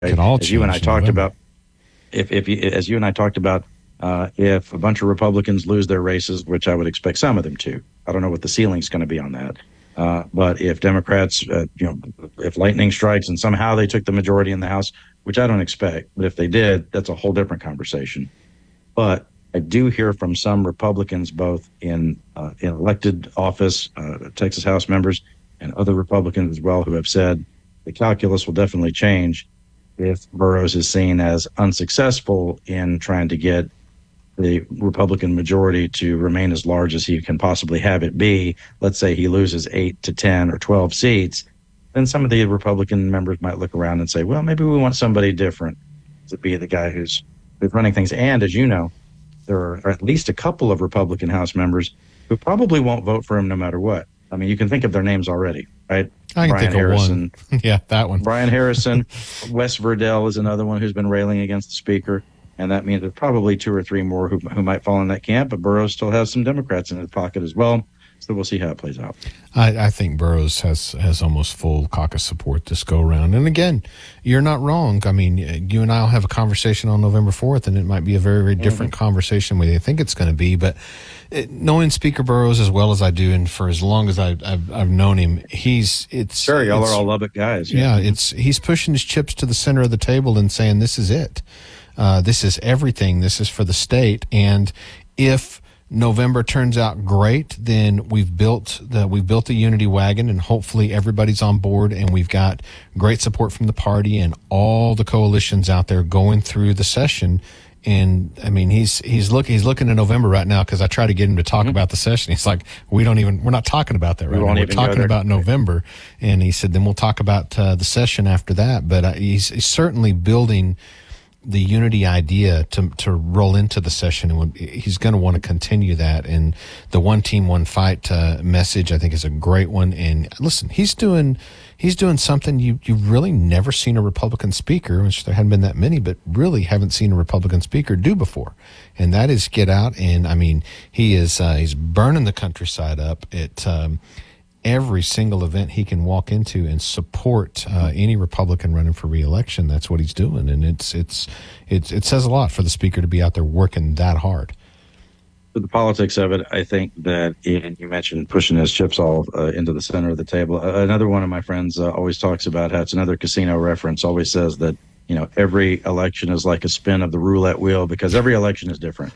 Could all As you and I change talked November. about, as you and I talked about, if a bunch of Republicans lose their races, which I would expect some of them to, I don't know what the ceiling's going to be on that. But if Democrats, if lightning strikes and somehow they took the majority in the House, which I don't expect, but if they did, that's a whole different conversation. But I do hear from some Republicans, both in elected office, Texas House members, and other Republicans as well, who have said the calculus will definitely change if Burrows is seen as unsuccessful in trying to get the Republican majority to remain as large as he can possibly have it be. Let's say he loses 8 to 10 or 12 seats, then some of the Republican members might look around and say, well, maybe we want somebody different to be the guy who's running things. And as you know, there are at least a couple of Republican House members who probably won't vote for him no matter what. I mean, you can think of their names already, right? I can think of one. Yeah, that one. Brian Harrison. Wes Verdell is another one who's been railing against the speaker. And that means there's probably 2 or 3 more who might fall in that camp. But Burrows still has some Democrats in his pocket as well. So we'll see how it plays out. I think Burrows has almost full caucus support this go around. And again, you're not wrong. I mean, you and I will have a conversation on November 4th, and it might be a very, very different conversation than you think it's going to be. But knowing Speaker Burrows as well as I do, and for as long as I've known him, Sure, y'all are all Lubbock guys. Yeah, he's pushing his chips to the center of the table and saying, this is it. This is everything. This is for the state. And if November turns out great, then we've built the unity wagon, and hopefully everybody's on board, and we've got great support from the party and all the coalitions out there going through the session. And I mean, he's looking at November right now, because I try to get him to talk about the session. He's like, we're not talking about that right now. We're talking about November. And he said, then we'll talk about the session after that. But he's certainly building the unity idea to roll into the session, and he's going to want to continue that. And the one team, one fight message, I think, is a great one. And listen, he's doing something you've really never seen a Republican speaker, which there hadn't been that many, but really haven't seen a Republican speaker do before. And that is get out. And I mean, he's burning the countryside up at every single event he can walk into and support any Republican running for re-election. That's what he's doing, and it says a lot for the speaker to be out there working that hard. For the politics of it, I think that, and you mentioned pushing his chips all into the center of the table. Another one of my friends always talks about how it's another casino reference. Always says that every election is like a spin of the roulette wheel, because every election is different.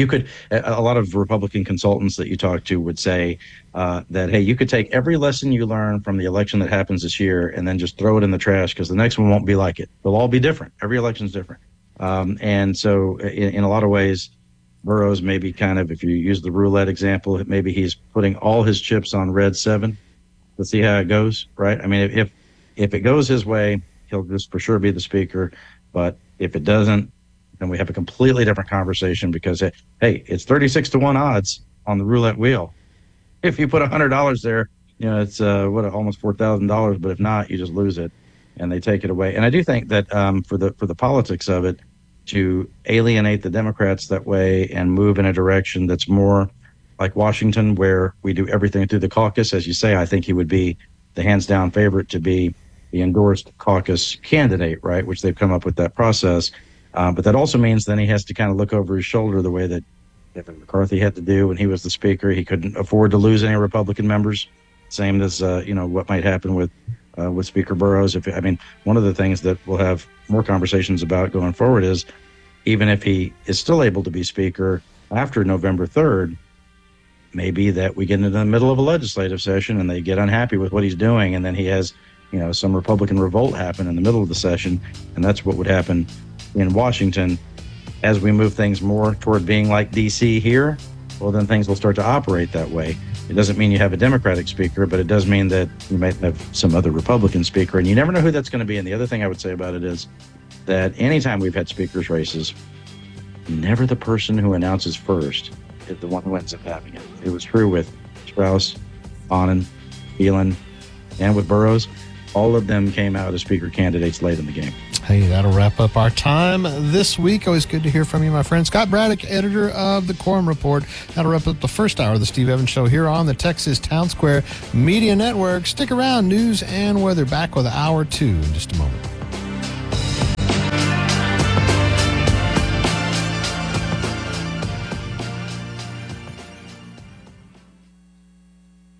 A lot of Republican consultants that you talk to would say that, hey, you could take every lesson you learn from the election that happens this year and then just throw it in the trash, because the next one won't be like it. They'll all be different. Every election is different. And so in a lot of ways, Burrows maybe kind of, if you use the roulette example, maybe he's putting all his chips on red 7 to see how it goes, right? I mean, if it goes his way, he'll just for sure be the speaker. But if it doesn't, then we have a completely different conversation, because, hey, it's 36 to 1 odds on the roulette wheel. If you put $100 there, it's almost $4,000. But if not, you just lose it, and they take it away. And I do think that for the politics of it, to alienate the Democrats that way and move in a direction that's more like Washington, where we do everything through the caucus, as you say, I think he would be the hands down favorite to be the endorsed caucus candidate, right? Which they've come up with that process. But that also means then he has to kind of look over his shoulder the way that Kevin McCarthy had to do when he was the speaker. He couldn't afford to lose any Republican members. Same as, what might happen with Speaker Burrows. One of the things that we'll have more conversations about going forward is, even if he is still able to be speaker after November 3rd, maybe that we get into the middle of a legislative session and they get unhappy with what he's doing, and then he has, some Republican revolt happen in the middle of the session. And that's what would happen in Washington. As we move things more toward being like D.C. here, well, then things will start to operate that way. It doesn't mean you have a Democratic speaker, but it does mean that you might have some other Republican speaker, and you never know who that's going to be. And the other thing I would say about it is that anytime we've had speakers races, never the person who announces first is the one who ends up having it. It was true with Strauss, Bonnen, Phelan, and with Burrows. All of them came out as speaker candidates late in the game. Hey, that'll wrap up our time this week. Always good to hear from you, my friend. Scott Braddock, editor of the Quorum Report. That'll wrap up the first hour of the Steve Evans Show here on the Texas Town Square Media Network. Stick around, news and weather back with hour 2 in just a moment.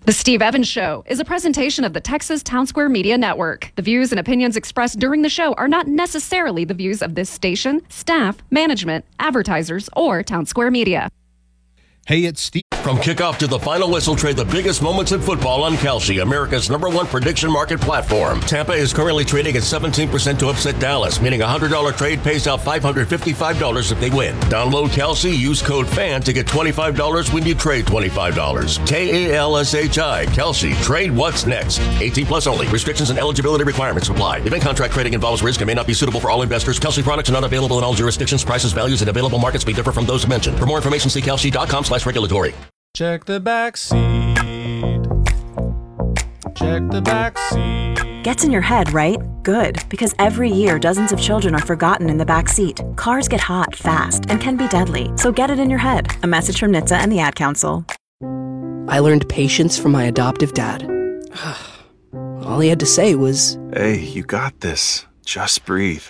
The Steve Evans Show is a presentation of the Texas Town Square Media Network. The views and opinions expressed during the show are not necessarily the views of this station, staff, management, advertisers, or Town Square Media. Hey, it's Steve. From kickoff to the final whistle, trade the biggest moments in football on Kalshi, America's #1 prediction market platform. Tampa is currently trading at 17% to upset Dallas, meaning a $100 trade pays out $555 if they win. Download Kalshi, use code FAN to get $25 when you trade $25. Kalshi, Kalshi, trade what's next. 18 plus only. Restrictions and eligibility requirements apply. Event contract trading involves risk and may not be suitable for all investors. Kalshi products are not available in all jurisdictions. Prices, values, and available markets may differ from those mentioned. For more information, see kalshi.com/regulatory. Check the back seat. Check the back seat. Gets in your head, right? Good, because every year dozens of children are forgotten in the back seat. Cars get hot fast and can be deadly, so get it in your head. A message from NHTSA and the Ad Council. I learned patience from my adoptive dad. All he had to say was, "Hey, you got this. Just breathe."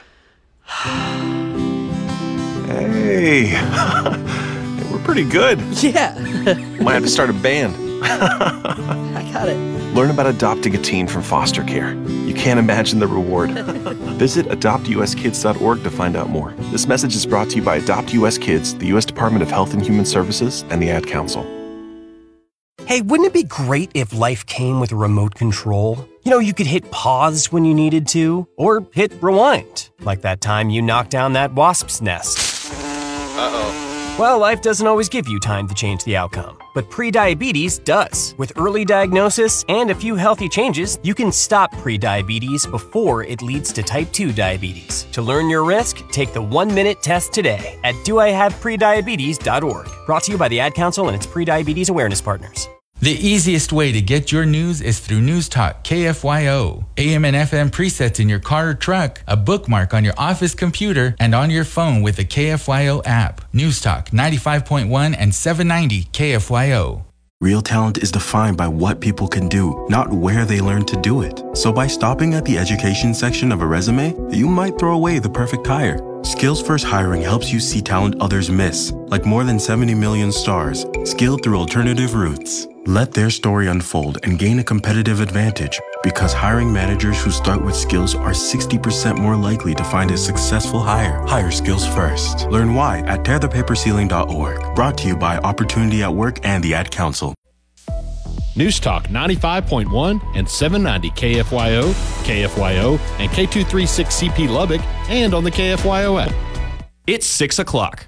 Hey, we're pretty good. yeah. Might have to start a band. I got it. Learn about adopting a teen from foster care. You can't imagine the reward. Visit adoptuskids.org to find out more. This message is brought to you by Adopt US Kids, the U.S. Department of Health and Human Services, and the Ad Council. Hey, wouldn't it be great if life came with a remote control? You know, you could hit pause when you needed to, or hit rewind, like that time you knocked down that wasp's nest. Uh-oh. Well, life doesn't always give you time to change the outcome, but prediabetes does. With early diagnosis and a few healthy changes, you can stop prediabetes before it leads to type 2 diabetes. To learn your risk, take the 1-minute test today at doihaveprediabetes.org. Brought to you by the Ad Council and its prediabetes awareness partners. The easiest way to get your news is through News Talk KFYO. AM and FM presets in your car or truck, a bookmark on your office computer, and on your phone with the KFYO app. News Talk 95.1 and 790 KFYO. Real talent is defined by what people can do, not where they learn to do it. So by stopping at the education section of a resume, you might throw away the perfect hire. Skills First Hiring helps you see talent others miss, like more than 70 million stars, skilled through alternative routes. Let their story unfold and gain a competitive advantage, because hiring managers who start with skills are 60% more likely to find a successful hire. Hire skills first. Learn why at tearthepaperceiling.org. Brought to you by Opportunity at Work and the Ad Council. News Talk 95.1 and 790 KFYO, KFYO, and K236CP Lubbock, and on the KFYO app. It's 6 o'clock.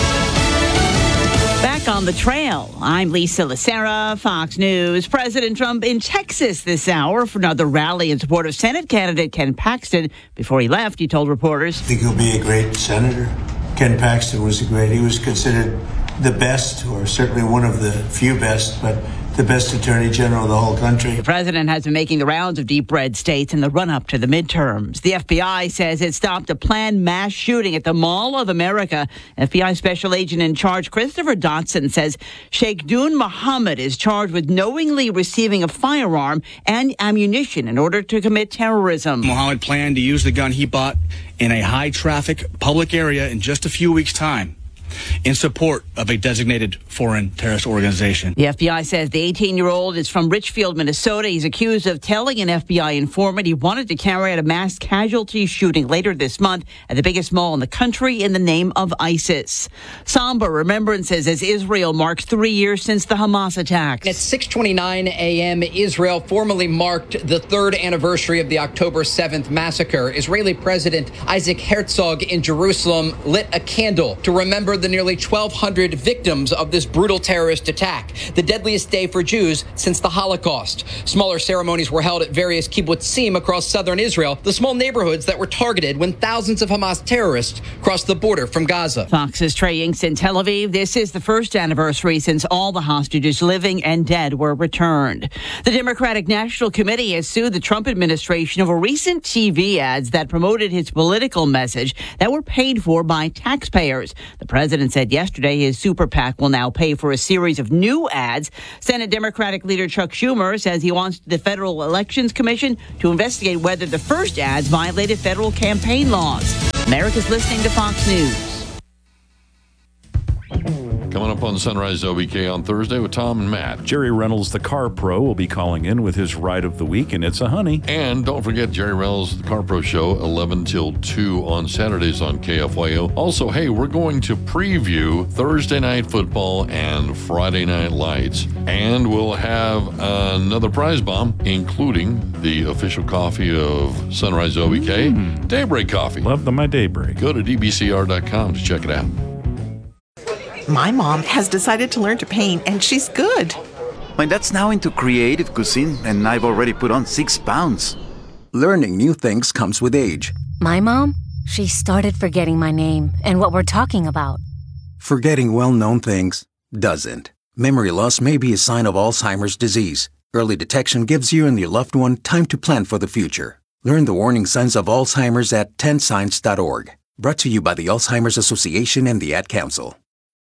Back on the trail, I'm Lisa Lacera, Fox News. President Trump in Texas this hour for another rally in support of Senate candidate Ken Paxton. Before he left, he told reporters, I think he'll be a great senator. Ken Paxton he was considered the best, or certainly one of the few best, but the best attorney general of the whole country. The president has been making the rounds of deep red states in the run-up to the midterms. The FBI says it stopped a planned mass shooting at the Mall of America. FBI Special Agent in Charge Christopher Dotson says Sheikh Dun Mohammed is charged with knowingly receiving a firearm and ammunition in order to commit terrorism. Mohammed planned to use the gun he bought in a high-traffic public area in just a few weeks' time in support of a designated foreign terrorist organization. The FBI says the 18-year-old is from Richfield, Minnesota. He's accused of telling an FBI informant he wanted to carry out a mass casualty shooting later this month at the biggest mall in the country in the name of ISIS. Somber remembrances as Israel marks 3 years since the Hamas attacks. At 6:29 a.m., Israel formally marked the third anniversary of the October 7th massacre. Israeli President Isaac Herzog in Jerusalem lit a candle to remember the nearly 1,200 victims of this brutal terrorist attack, the deadliest day for Jews since the Holocaust. Smaller ceremonies were held at various kibbutzim across southern Israel, the small neighborhoods that were targeted when thousands of Hamas terrorists crossed the border from Gaza. Fox's Trey Inks in Tel Aviv. This is the first anniversary since all the hostages living and dead were returned. The Democratic National Committee has sued the Trump administration over recent TV ads that promoted his political message that were paid for by taxpayers. The president said yesterday his super PAC will now pay for a series of new ads. Senate Democratic leader Chuck Schumer says he wants the Federal Elections Commission to investigate whether the first ads violated federal campaign laws. America's listening to Fox News. Coming coming up on Sunrise OBK on Thursday with Tom and Matt. Jerry Reynolds, the Car Pro, will be calling in with his ride of the week, and it's a honey. And don't forget Jerry Reynolds, the Car Pro Show, 11 till 2 on Saturdays on KFYO. Also, hey, we're going to preview Thursday Night Football and Friday Night Lights. And we'll have another prize bomb, including the official coffee of Sunrise OBK, Daybreak Coffee. Love my Daybreak. Go to dbcr.com to check it out. My mom has decided to learn to paint, and she's good. My dad's now into creative cuisine, and I've already put on 6 pounds. Learning new things comes with age. My mom? She started forgetting my name and what we're talking about. Forgetting well-known things doesn't. Memory loss may be a sign of Alzheimer's disease. Early detection gives you and your loved one time to plan for the future. Learn the warning signs of Alzheimer's at 10signs.org. Brought to you by the Alzheimer's Association and the Ad Council.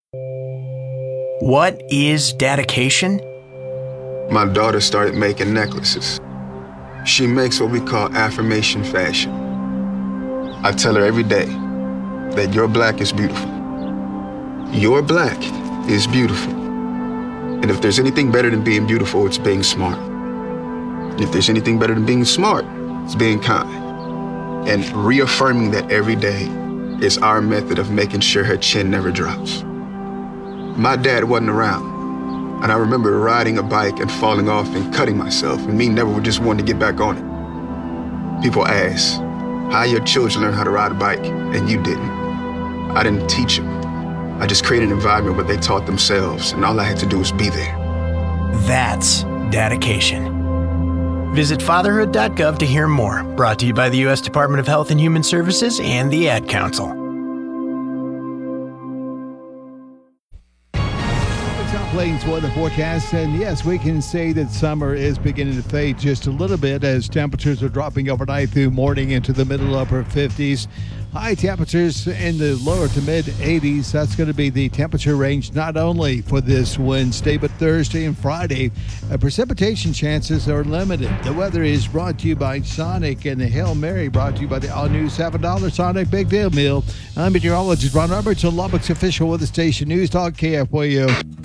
What is dedication? My daughter started making necklaces. She makes what we call affirmation fashion. I tell her every day that your black is beautiful. Your black is beautiful. And if there's anything better than being beautiful, it's being smart. And if there's anything better than being smart, it's being kind. And reaffirming that every day is our method of making sure her chin never drops. My dad wasn't around, and I remember riding a bike and falling off and cutting myself, and me never just wanting to get back on it. People ask, how your children learn how to ride a bike, and you didn't? I didn't teach them. I just created an environment where they taught themselves, and all I had to do was be there. That's dedication. Visit fatherhood.gov to hear more. Brought to you by the U.S. Department of Health and Human Services and the Ad Council. Plains weather forecast, and yes, we can say that summer is beginning to fade just a little bit as temperatures are dropping overnight through morning into the middle upper 50s. High temperatures in the lower to mid 80s. That's going to be the temperature range not only for this Wednesday, but Thursday and Friday. Precipitation chances are limited. The weather is brought to you by Sonic, and the Hail Mary brought to you by the all-new $7 Sonic Big Deal Meal. I'm meteorologist Ron Roberts on Lubbock's official weather station News Talk KFYO.